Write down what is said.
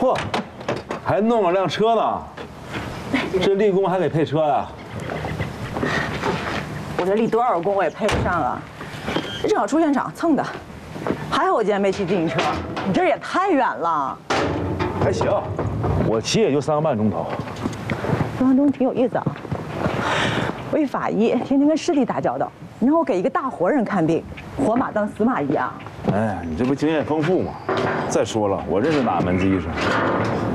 嚯，还弄了辆车呢，这立功还给配车呀？ 我这立多少功我也配不上啊！这正好出现场蹭的，还好我今天没骑自行车，你这也太远了。 还行，我骑也就3个半钟头。 3分钟挺有意思啊。我一法医，天天跟尸体打交道，你让我给一个大活人看病，活马当死马医啊！ 哎，你这不经验丰富吗？再说了，我认识哪门子医生？